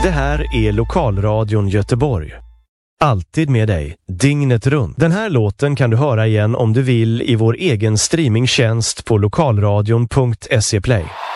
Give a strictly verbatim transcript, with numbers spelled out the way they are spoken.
Det här är Lokalradion Göteborg. Alltid med dig, dygnet runt. Den här låten kan du höra igen om du vill i vår egen streamingtjänst på lokalradion punkt se play.